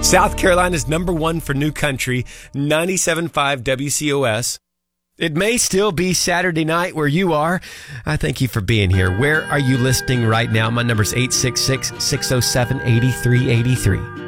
South Carolina's number one for new country, 97.5 WCOS. It may still be Saturday night where you are. I thank you for being here. Where are you listening right now? My number's 866-607-8383.